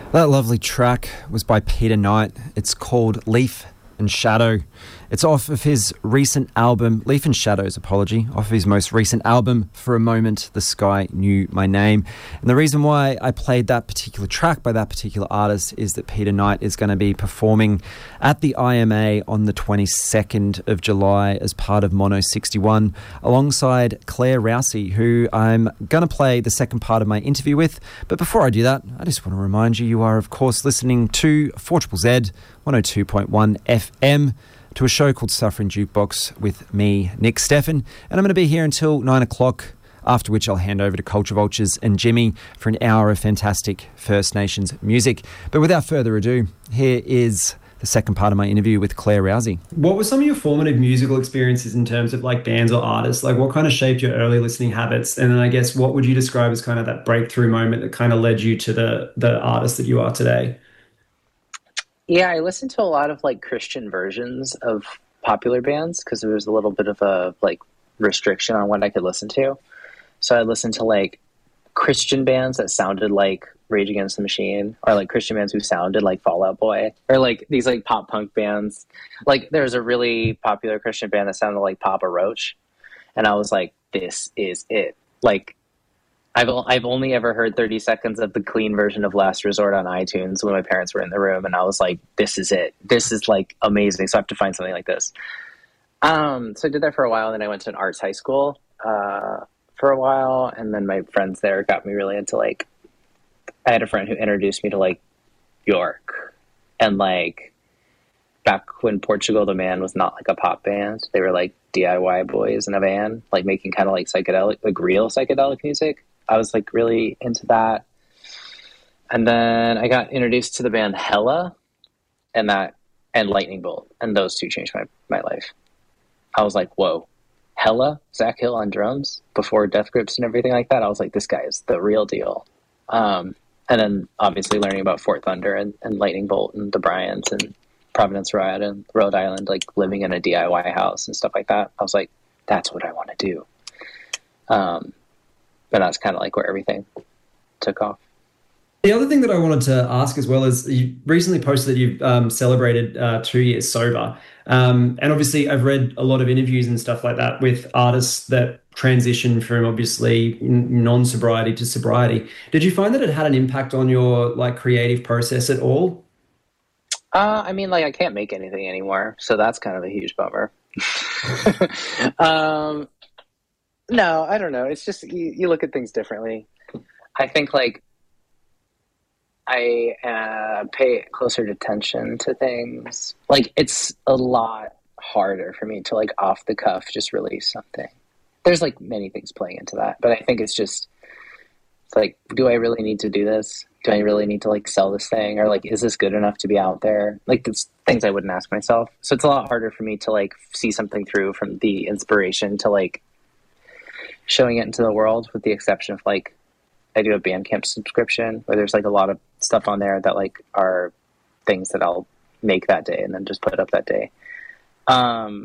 That lovely track was by Peter Knight. It's called Leaf and Shadow. It's off of his recent album, Leaf and Shadows, off of his most recent album, For a Moment, the Sky Knew My Name. And the reason why I played that particular track by that particular artist is that Peter Knight is going to be performing at the IMA on the 22nd of July as part of Mono 61, alongside Claire Rousey, who I'm going to play the second part of my interview with. But before I do that, I just want to remind you are, of course, listening to 4ZZZ 102.1 FM, to a show called Suffering Jukebox with me, Nick Steffen, and I'm going to be here until 9 o'clock, after which I'll hand over to Culture Vultures and Jimmy for an hour of fantastic First Nations music. But without further ado, here is the second part of my interview with Claire Rousey. What were some of your formative musical experiences in terms of like bands or artists? Like what kind of shaped your early listening habits? And then I guess what would you describe as kind of that breakthrough moment that kind of led you to the artist that you are today? Yeah, I listened to a lot of like Christian versions of popular bands because there was a little bit of a like restriction on what I could listen to. So I listened to like Christian bands that sounded like Rage Against the Machine, or like Christian bands who sounded like Fall Out Boy, or like these like pop punk bands. Like there was a really popular Christian band that sounded like Papa Roach, and I was like, this is it. Like I've only ever heard 30 seconds of the clean version of Last Resort on iTunes when my parents were in the room, and I was like, this is it. This is like amazing. So I have to find something like this. So I did that for a while, and then I went to an arts high school for a while, and then my friends there got me really into like, I had a friend who introduced me to like Bjork, and like back when Portugal the Man was not like a pop band, they were like DIY boys in a van, like making kind of like psychedelic, like real psychedelic music. I was like really into that. And then I got introduced to the band Hella and Lightning Bolt. And those two changed my life. I was like, whoa, Hella, Zach Hill on drums before Death Grips and everything like that. I was like, this guy is the real deal. And then obviously learning about Fort Thunder and Lightning Bolt and the Bryans and Providence, Rhode Island, like living in a DIY house and stuff like that. I was like, that's what I want to do. But that's kind of like where everything took off. The other thing that I wanted to ask as well is you recently posted that you've celebrated 2 years sober. And obviously I've read a lot of interviews and stuff like that with artists that transition from obviously non-sobriety to sobriety. Did you find that it had an impact on your like creative process at all? I mean, like I can't make anything anymore. So that's kind of a huge bummer. No, I don't know. It's just you look at things differently. I think like I pay closer attention to things. Like it's a lot harder for me to like off the cuff just release something. There's like many things playing into that, but I think it's like, do I really need to do this? Do I really need to like sell this thing? Or like, is this good enough to be out there? Like it's things I wouldn't ask myself. So it's a lot harder for me to like see something through from the inspiration to like showing it into the world, with the exception of like, I do a Bandcamp subscription where there's like a lot of stuff on there that like are things that I'll make that day and then just put up that day. But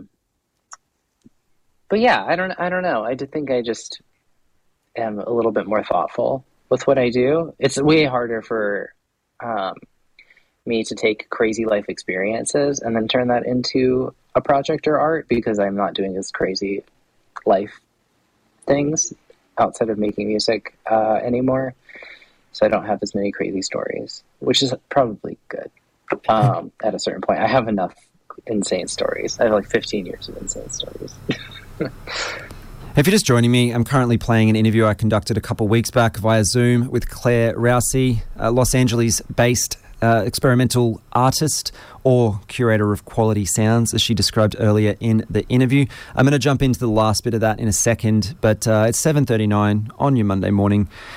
yeah, I don't know. I think I just am a little bit more thoughtful with what I do. It's way harder for me to take crazy life experiences and then turn that into a project or art, because I'm not doing this crazy life things outside of making music anymore. So I don't have as many crazy stories, which is probably good. At a certain point, I have enough insane stories. I have like 15 years of insane stories. If you're just joining me, I'm currently playing an interview I conducted a couple of weeks back via Zoom with Claire Rousey, Los Angeles-based experimental artist or curator of quality sounds, as she described earlier in the interview. I'm going to jump into the last bit of that in a second, but it's 7:39 on your Monday morning.